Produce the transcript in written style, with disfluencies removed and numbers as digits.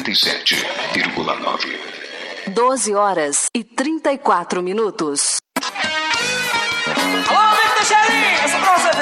97,9. 12h34. Alô, amigo Teixeirinha, essa pra você